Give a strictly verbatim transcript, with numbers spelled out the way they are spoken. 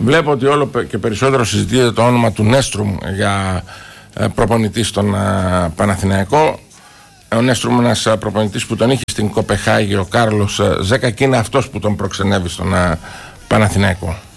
Βλέπω ότι όλο και περισσότερο συζητείται το όνομα του Νέστρουμ για προπονητή στον Παναθηναϊκό. Ο Νέστρουμ, ένας προπονητής που τον είχε στην Κοπεχάγη ο Κάρλος Ζέκα, και είναι αυτός που τον προξενεύει στον Παναθηναϊκό.